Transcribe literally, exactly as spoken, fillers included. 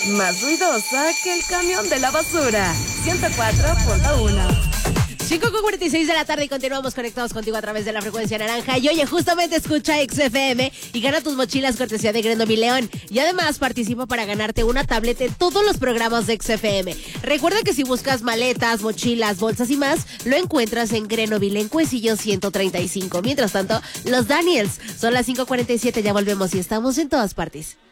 Más ruidosa que el camión de la basura. ciento cuatro punto uno. cinco con cuarenta y seis de la tarde y continuamos conectados contigo a través de la frecuencia naranja. Y oye, justamente escucha X F M y gana tus mochilas cortesía de Grenoble León. Y además participa para ganarte una tablet en todos los programas de X F M. Recuerda que si buscas maletas, mochilas, bolsas y más, lo encuentras en Grenoble en Cuecillo ciento treinta y cinco. Mientras tanto, los Daniels. Son las cinco cuarenta y siete, ya volvemos y estamos en todas partes.